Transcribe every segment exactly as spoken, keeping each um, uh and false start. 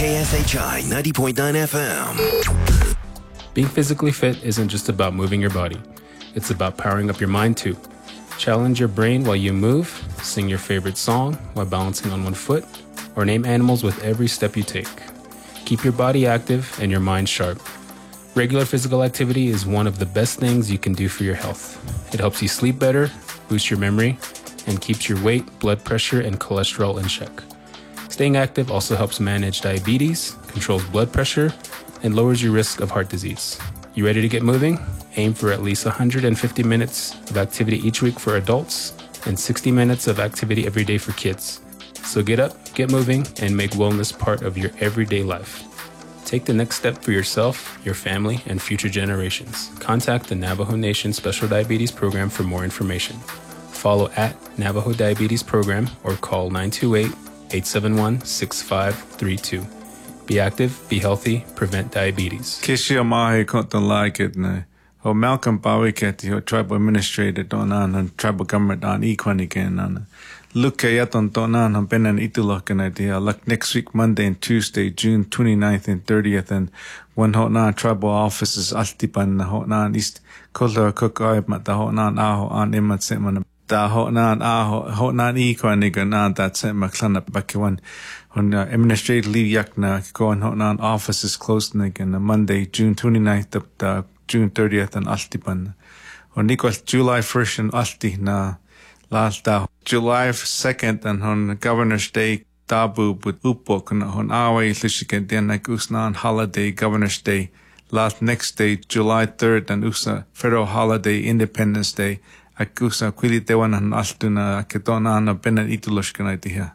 K S H I ninety point nine F M. Being physically fit isn't just about moving your body. It's about powering up your mind too. Challenge your brain while you move, sing your favorite song while balancing on one foot, or name animals with every step you take. Keep your body active and your mind sharp. Regular physical activity is one of the best things you can do for your health. It helps you sleep better, boosts your memory, and keeps your weight, blood pressure, and cholesterol in check. Staying active also helps manage diabetes, controls blood pressure, and lowers your risk of heart disease. You ready to get moving? Aim for at least one hundred fifty minutes of activity each week for adults and sixty minutes of activity every day for kids. So get up, get moving, and make wellness part of your everyday life. Take the next step for yourself, your family, and future generations. Contact the Navajo Nation Special Diabetes Program for more information. Follow at Navajo Diabetes Program or call nine two eight, eight seven one, six five three two. Be active, be healthy, prevent diabetes. Kishia mahi konton like it ne. Ho Malcolm Bawiketi ho tribal administrator donan and tribal government on equanigan on. Luke yaton donan han benen itulok idea like next week Monday and Tuesday, June twenty-ninth and thirtieth, and one hotnan tribal offices altipan hotnan east kolor cook oib mat the hotnan aho on imat seman da hotnan aho hotnan equanigan na that set maklana bakiwan. On uh, administrative leave yakna go on hotnan offices closed again on Monday, June twenty-ninth up to June thirtieth and Altipan. On Nikos July first and Alti na last da July second and on Governor's Day Dabu but upok on awe lishiken den like usna holiday Governor's Day. Last next day July third and usa federal holiday Independence Day. Akusa kwili dewan an altuna ketona na benen ituloshkan idea.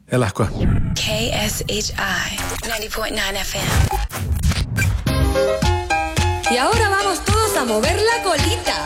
K S H I ninety point nine F M. Y ahora vamos todos a mover la colita.